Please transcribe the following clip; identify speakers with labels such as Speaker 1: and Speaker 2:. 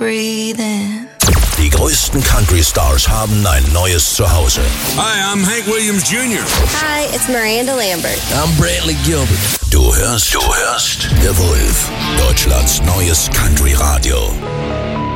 Speaker 1: breathing.
Speaker 2: Die größten Country-Stars haben ein neues Zuhause.
Speaker 3: Hi, I'm Hank Williams Jr.
Speaker 4: Hi, it's Miranda Lambert.
Speaker 5: I'm Brantley Gilbert.
Speaker 2: Du hörst The Wolf, Deutschlands neues Country-Radio.